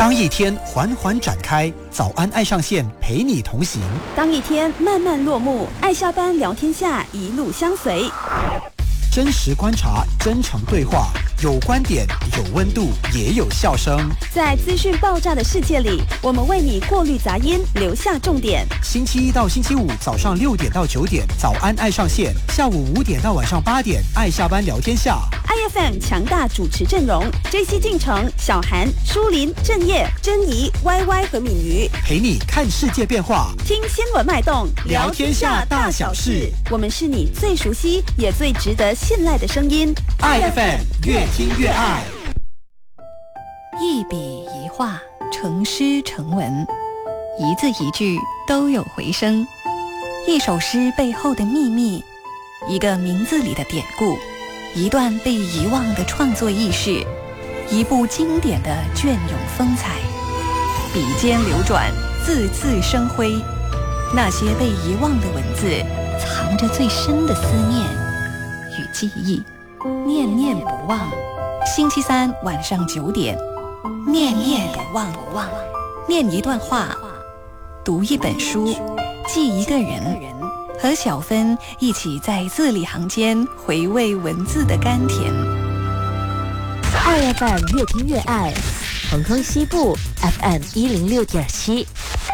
当一天缓缓展开，早安爱上线陪你同行； 当一天慢慢落幕，爱下班聊天下一路相随。 真实观察，真诚对话，有观点，有温度，也有笑声。 在资讯爆炸的世界里，我们为你过滤杂音，留下重点。 星期一到星期五早上6点到9点，早安爱上线；下午5点到晚上8点，爱下班聊天下。 IFM 强大主持阵容 ：JC 进城、小韩、舒林、郑业、珍怡、YY 和敏瑜， 陪你看世界变化， 听新闻脉动， 聊天下大小事。 我们是你最熟悉也最值得信赖的声音。 IFM 越听越爱。 一笔一画，成诗成文，一字一句都有回声。一首诗背后的秘密，一个名字里的典故，一段被遗忘的创作轶事，一部经典的隽永风采。笔尖流转，字字生辉。那些被遗忘的文字，藏着最深的思念与记忆，念念不忘。星期三晚上9点，念念不忘。念一段话，读一本书，记一个人，和小芬一起在字里行间回味文字的甘甜。 IFM 越听越爱，恒通西部 FM106.7。